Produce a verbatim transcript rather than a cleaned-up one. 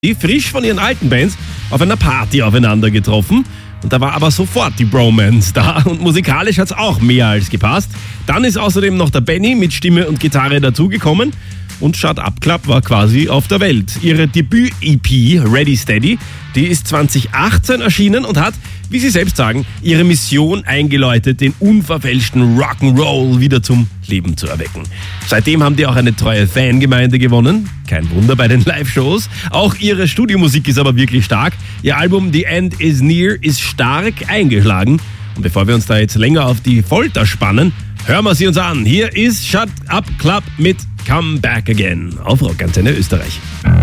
die frisch von ihren alten Bands auf einer Party aufeinander getroffen. Und da war aber sofort die Bromance da und musikalisch hat's auch mehr als gepasst. Dann ist außerdem noch der Benny mit Stimme und Gitarre dazugekommen und Shut Up Club war quasi auf der Welt. Ihre Debüt-E P Ready Steady, die ist zwanzig achtzehn erschienen und hat, wie sie selbst sagen, ihre Mission eingeläutet, den unverfälschten Rock'n'Roll wieder zum Leben zu erwecken. Seitdem haben die auch eine treue Fangemeinde gewonnen. Kein Wunder bei den Live-Shows. Auch ihre Studiomusik ist aber wirklich stark. Ihr Album The End Is Near ist stark eingeschlagen. Und bevor wir uns da jetzt länger auf die Folter spannen, hören wir sie uns an. Hier ist Shut Up Club mit Come Back Again auf Rockantenne Österreich.